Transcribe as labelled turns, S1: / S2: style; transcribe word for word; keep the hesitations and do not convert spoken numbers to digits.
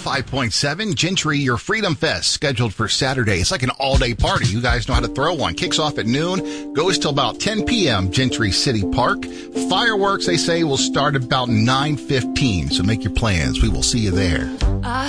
S1: five point seven, Gentry, your Freedom Fest, scheduled for Saturday. It's like an all-day party. You guys know how to throw one. Kicks off at noon, goes till about ten p.m., Gentry City Park. Fireworks, they say, will start about nine fifteen, so make your plans. We will see you there.
S2: I